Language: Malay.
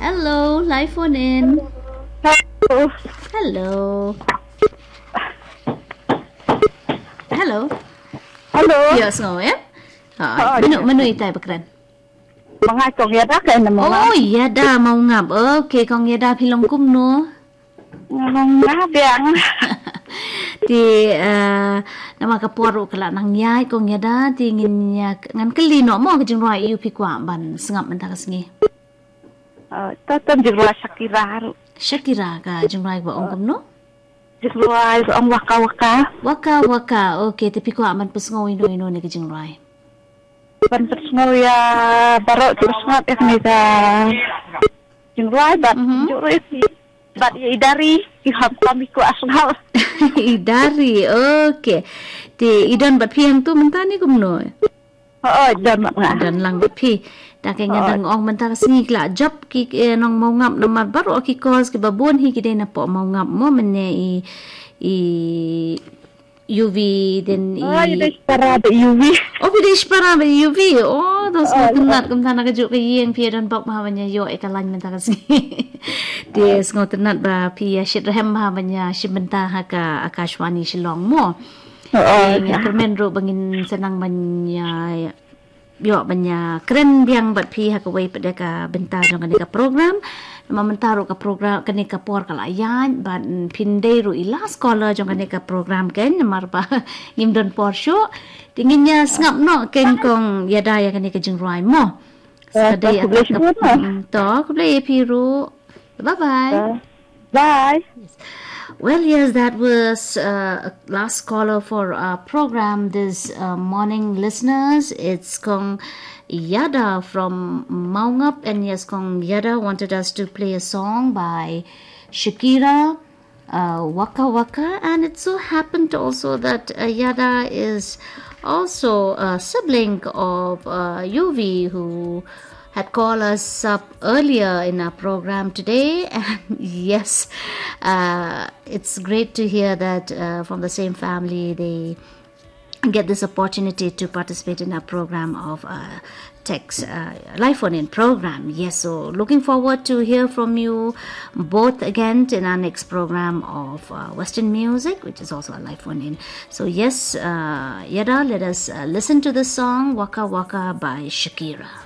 Hello, live phone in. Hello. Hello. Hello. Hello. Yes, no, ya? Menu itai bakran. Mga kong yada kay na mga. Oh, yada mau ngap. Okay, kong yada pilong kum no. Nga biang. Ti nama kaporo kala nang yai kong yada ti ngin ya ngan keli no mo kejeng roi yu pi kwa ban sengap mentak sengi. Tatam jigwa Shakira. Shakira ka jeng roi ba ong kum no? Jigwa ang waka. Waka. Okay, ti pi kwa ban pesngo ino ni kejeng roi. Ban pesngo ya baro terus ngat ya ni ka. Jigwa bat juroi bat idari ihap kami ku asal. Idari, okay. Ti idan bat pi hang tu mentani kum no. Dan lang bat pi. Da kay nga dang ong mentar singi kla job ki nong mau ngap na mat baro ki kos ki babon hi ki de na po mau ngap mo mene i UV den para be UV. Oh, bidish para be UV. Oh, dos ngat kum tana ka juk ka yeng pi dan bak ma banya yo e kalan mentar singi. Des ngot nat ba pi shit rehem ma banya shibenta ha ka Akashwani Shillong mo. Nga kermen ro bangin senang banya yo banya keren biang bat pi ha ka wei pada ka benta jong ka program nama mentaro ka program kani ka por kala yan ban pinde ro ila scholar jong ka program ken mar ba ngimdon por show tinginnya ngap no ken kong yada ya kani ka jing roi mo sadai to ko play pi ro bye. Well, yes, that was last caller for our program this morning, listeners. It's Kong Yada from Maungap, and yes, Kong Yada wanted us to play a song by Shakira, Waka Waka, and it so happened also that Yada is also a sibling of UV who had called us up earlier in our program today, and yes, it's great to hear that from the same family they get this opportunity to participate in our program of live phone-in program. Yes, so looking forward to hear from you both again in our next program of Western music, which is also a live phone-in. So yes, Yada, let us listen to the song Waka Waka by Shakira.